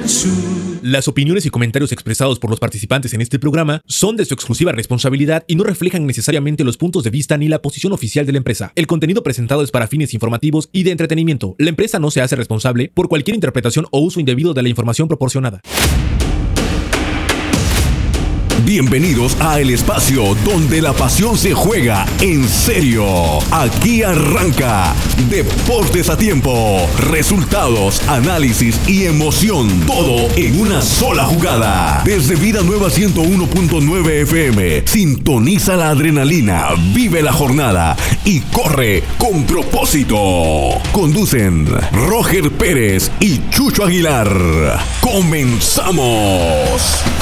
del Sur. Las opiniones y comentarios expresados por los participantes en este programa son de su exclusiva responsabilidad y no reflejan necesariamente los puntos de vista ni la posición oficial de la empresa. El contenido presentado es para fines informativos y de entretenimiento. La empresa no se hace responsable por cualquier interpretación o uso indebido de la información proporcionada. Bienvenidos a el espacio donde la pasión se juega en serio. Aquí arranca Deportes a Tiempo. Resultados, análisis y emoción. Todo en una sola jugada. Desde Vida Nueva 101.9 FM. Sintoniza la adrenalina, vive la jornada y corre con propósito. Conducen Roger Pérez y Chucho Aguilar. ¡Comenzamos!